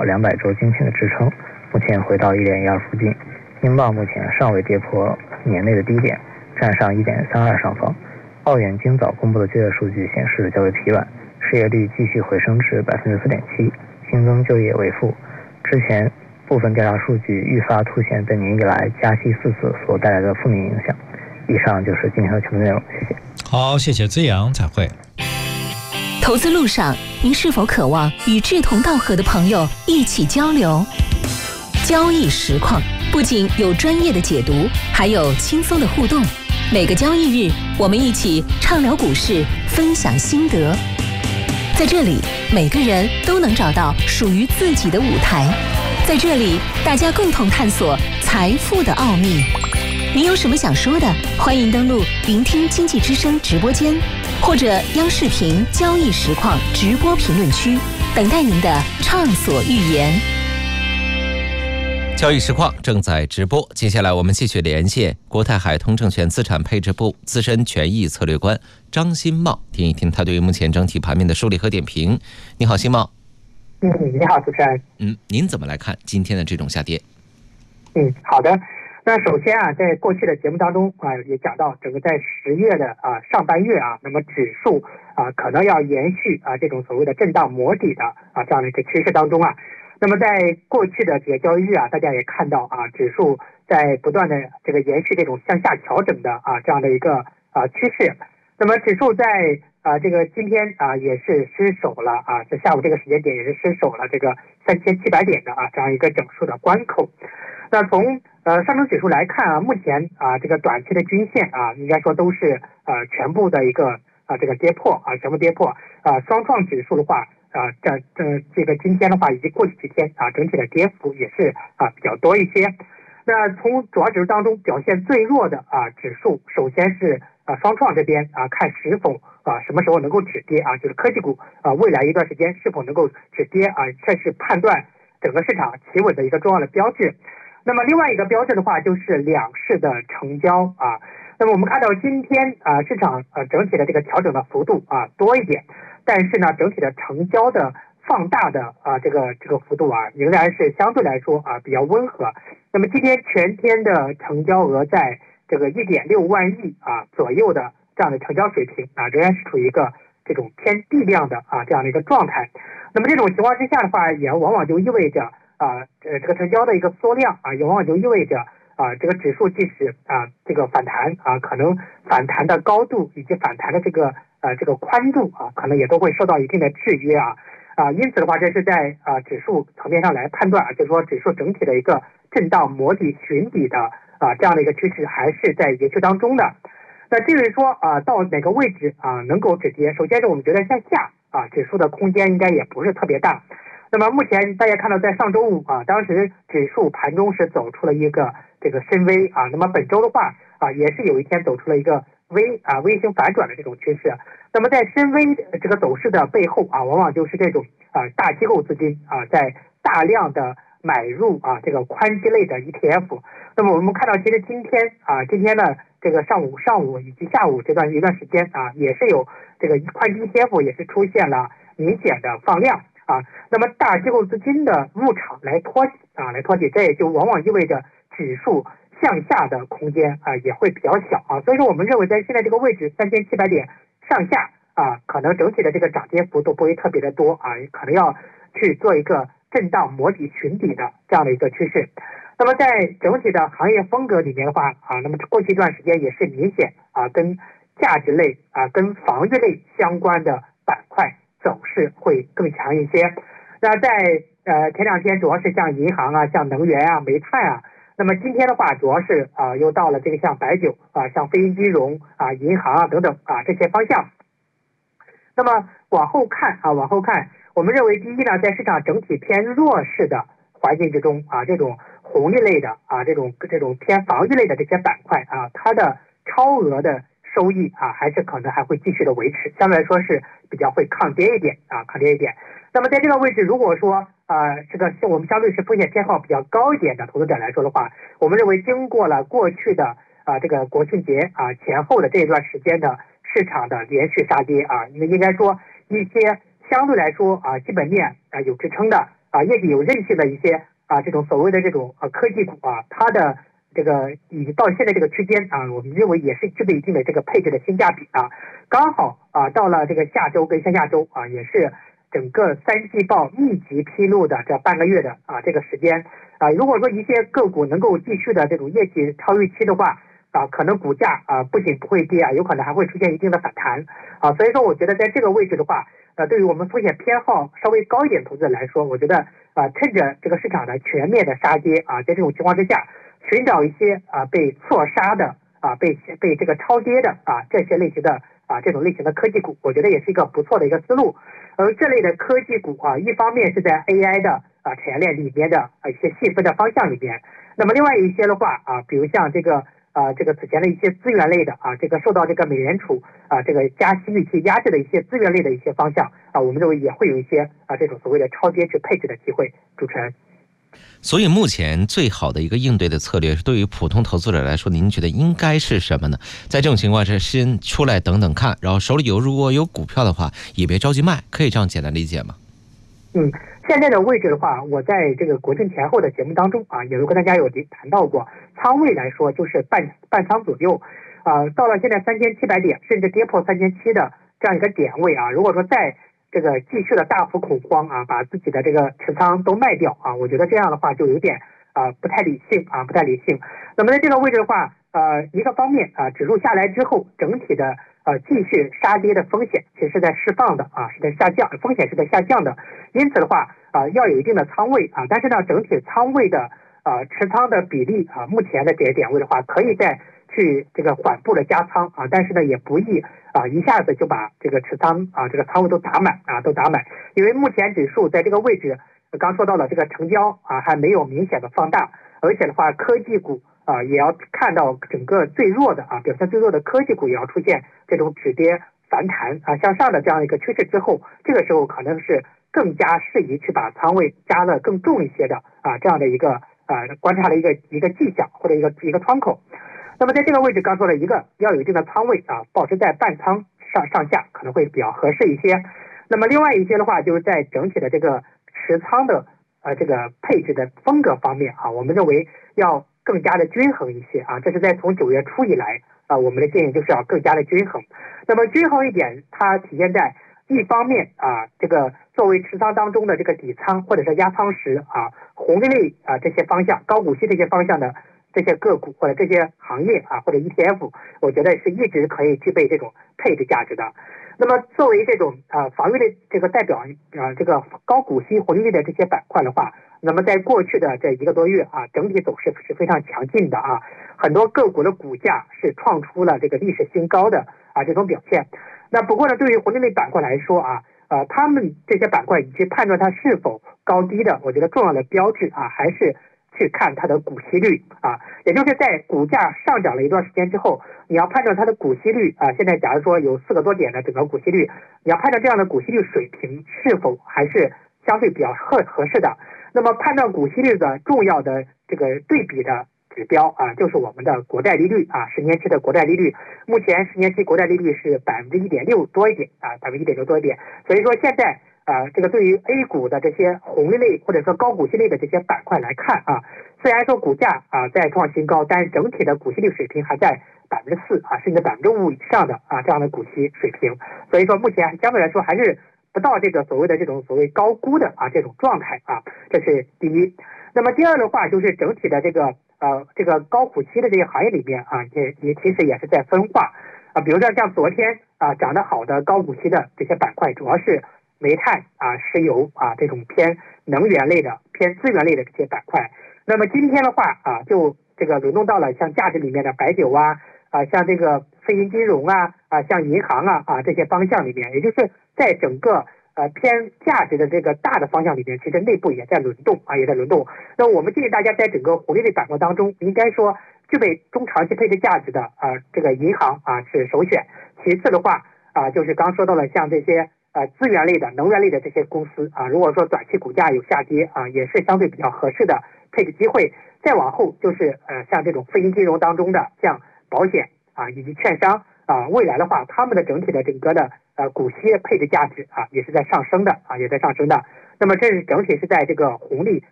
200周均线的支撑，目前回到1.12附近。英镑目前尚未跌破年内的低点，站上1.32上方。澳元今早公布的就业数据显示较为疲软，失业率继续回升至4.7%，新增就业为负。之前部分调查数据愈发凸显本年以来加息4次所带来的负面影响。以上就是今天的全部内容，谢谢。 好，谢谢资阳，再会。 投资路上，您是否渴望与志同道合的朋友一起交流？交易实况不仅有专业的解读，还有轻松的互动。每个交易日，我们一起畅聊股市，分享心得。在这里，每个人都能找到属于自己的舞台。在这里，大家共同探索财富的奥秘。您有什么想说的？欢迎登录聆听经济之声直播间，或者央视频交易实况直播评论区，等待您的畅所欲言。 交易实况正在直播，接下来我们继续连线国泰海通证券资产配置部资深权益策略官张新茂，听一听他对于目前整体盘面的梳理和点评。你好，新茂。 你好，主持人。 您怎么来看今天的这种下跌？ 好的。那首先在过去的节目当中也讲到，整个在10月的上半月那么指数可能要延续这种所谓的震荡磨底的这样的一个趋势当中那么在过去的几个交易日大家也看到指数在不断的这个延续这种向下调整的这样的一个趋势。那么指数在这个今天也是失守了在下午这个时间点也是失守了这个3700点的这样一个整数的关口。那从上证指数来看目前这个短期的均线应该说都是全部的一个这个跌破全部跌破双创指数的话这个今天的话以及过去几天整体的跌幅也是比较多一些。那从主要指数当中表现最弱的指数，首先是双创这边看是否什么时候能够止跌就是科技股未来一段时间是否能够止跌这是判断整个市场企稳的一个重要的标志。那么另外一个标志的话就是两市的成交那么我们看到今天市场整体的这个调整的幅度多一点，但是呢整体的成交的放大的这个幅度仍然是相对来说比较温和。那么今天全天的成交额在这个1.6万亿左右的这样的成交水平仍然是处于一个这种偏低量的这样的一个状态。那么这种情况之下的话，也往往就意味着这个成交的一个缩量也往往就意味着这个指数即使这个反弹可能反弹的高度以及反弹的这个宽度可能也都会受到一定的制约因此的话，这是在指数层面上来判断就是说指数整体的一个震荡磨底寻底的这样的一个趋势还是在延续当中的。那至于说到哪个位置能够止跌，首先是我们觉得向下指数的空间应该也不是特别大。那么目前大家看到在上周五当时指数盘中是走出了一个这个深 V 那么本周的话也是有一天走出了一个微型反转的这种趋势。那么在深 V 这个走势的背后往往就是这种大机构资金在大量的买入这个宽基类的 ETF。那么我们看到其实今天呢这个上午以及下午一段时间也是有这个宽基 ETF 也是出现了明显的放量那么大机构资金的入场来托起这也就往往意味着指数向下的空间也会比较小所以说我们认为在现在这个位置3700点上下可能整体的这个涨跌幅都不会特别的多可能要去做一个震荡磨底寻底的这样的一个趋势。那么在整体的行业风格里面的话那么过去一段时间也是明显跟价值类跟防御类相关的板块走势会更强一些。那在前两天主要是像银行像能源煤炭那么今天的话主要是又到了这个像白酒像非银金融银行等等这些方向。那么往后看我们认为第一呢，在市场整体偏弱势的环境之中这种红利类的这种偏防御类的这些板块它的超额的收益还是可能还会继续的维持，相对来说是比较会抗跌一点。那么在这个位置，如果说这个我们相对是风险偏好比较高一点的投资者来说的话，我们认为经过了过去的这个国庆节前后的这一段时间的市场的连续杀跌应该说一些相对来说基本面有支撑的业绩有韧性的一些这种所谓的这种科技股它的这个已经到现在这个区间我们认为也是具备一定的这个配置的性价比刚好到了这个下周跟下下周也是整个三季报密集披露的这半个月的这个时间如果说一些个股能够继续的这种业绩超预期的话可能股价不仅不会跌有可能还会出现一定的反弹所以说我觉得在这个位置的话对于我们风险偏好稍微高一点投资者来说，我觉得趁着这个市场的全面的杀跌在这种情况之下，寻找一些被错杀的被这个超跌的这些类型的这种类型的科技股，我觉得也是一个不错的一个思路。而这类的科技股一方面是在 AI 的产业链里面的一些细分的方向里边，那么另外一些的话比如像这个此前的一些资源类的这个受到这个美联储这个加息预期压制的一些资源类的一些方向我们认为也会有一些这种所谓的超跌去配置的机会。主持人， 所以目前最好的一个应对的策略，对于普通投资者来说，您觉得应该是什么呢？在这种情况下，先出来等等看，然后手里如果有股票的话，也别着急卖，可以这样简单理解吗？ 现在的位置的话，我在这个国庆前后的节目当中也有跟大家有谈到过，仓位来说就是半仓左右到了现在3700点，甚至跌破3700的这样一个点位如果说再这个继续的大幅恐慌把自己的这个持仓都卖掉我觉得这样的话就有点不太理性不太理性。那么在这个位置的话一个方面指数下来之后，整体的继续杀跌的风险其实是在释放的是在下降，风险是在下降的。因此的话要有一定的仓位但是呢整体仓位的持仓的比例目前的点位的话，可以再去这个缓步的加仓但是呢也不宜一下子就把这个持仓这个仓位都打满因为目前指数在这个位置刚说到了这个成交还没有明显的放大，而且的话科技股也要看到整个最弱的表现最弱的科技股也要出现这种止跌反弹向上的这样一个趋势之后，这个时候可能是更加适宜去把仓位加的更重一些的这样的一个观察的一个迹象或者一个窗口。那么在这个位置刚说了一个要有一定的仓位保持在半仓上下可能会比较合适一些。那么另外一些的话就是在整体的这个持仓的这个配置的风格方面我们认为要更加的均衡一些这是在从9月初以来我们的建议就是要更加的均衡。那么均衡一点它体现在一方面这个作为持仓当中的这个底仓或者是压仓时红利类这些方向高股息这些方向的这些个股或者这些行业或者 ETF， 我觉得是一直可以具备这种配置价值的。那么作为这种防御类这个代表这个高股息红利类的这些板块的话，那么在过去的这1个多月整体走势是非常强劲的很多个股的股价是创出了这个历史新高的这种表现。那不过呢，对于红利类板块来说他们这些板块以及判断它是否高低的，我觉得重要的标志还是去看它的股息率也就是在股价上涨了一段时间之后，你要判断它的股息率现在假如说有4个多点的整个股息率，你要判断这样的股息率水平是否还是相对比较合适的。那么判断股息率的重要的这个对比的指标就是我们的国债利率10年期的国债利率，目前10年期国债利率是 1.6% 多一点1.6% 多一点。所以说现在这个对于 A 股的这些红利类或者说高股息类的这些板块来看虽然说股价在创新高，但是整体的股息率水平还在4%甚至5%以上的这样的股息水平。所以说目前相对来说还是不到这个所谓的这种所谓高估的这种状态这是第一。那么第二的话就是整体的这个高股息的这些行业里面也其实也是在分化比如说像昨天涨得好的高股息的这些板块，主要是煤炭石油这种偏能源类的偏资源类的这些板块。那么今天的话就这个轮动到了像价值里面的白酒像这个非银金融像银行这些方向里面，也就是在整个偏价值的这个大的方向里面，其实内部也在轮动也在轮动。那我们建议大家在整个红利类板块当中，应该说具备中长期配置价值的这个银行是首选。其次的话就是刚说到了像这些资源类的能源类的这些公司如果说短期股价有下跌也是相对比较合适的配置机会。再往后就是像这种非银金融当中的像保险以及券商未来的话他们的整体的整个的股息配置价值也是在上升的也在上升的。 那么这是整体是在这个红利